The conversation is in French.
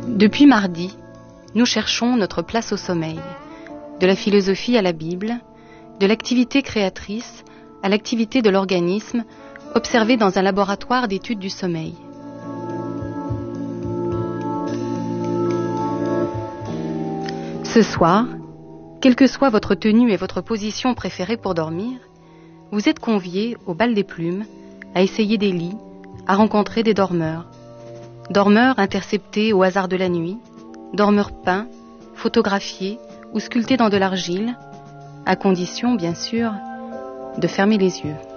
Depuis mardi, nous cherchons notre place au sommeil, de la philosophie à la Bible, de l'activité créatrice à l'activité de l'organisme observée dans un laboratoire d'études du sommeil. Ce soir, quelle que soit votre tenue et votre position préférée pour dormir, vous êtes conviés au bal des plumes, à essayer des lits, à rencontrer des dormeurs. Dormeurs interceptés au hasard de la nuit, dormeurs peints, photographiés ou sculptés dans de l'argile, à condition, bien sûr, de fermer les yeux.